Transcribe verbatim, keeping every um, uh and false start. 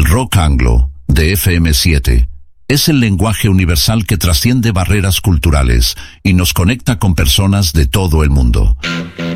El rock anglo, de F M siete, es el lenguaje universal que trasciende barreras culturales y nos conecta con personas de todo el mundo.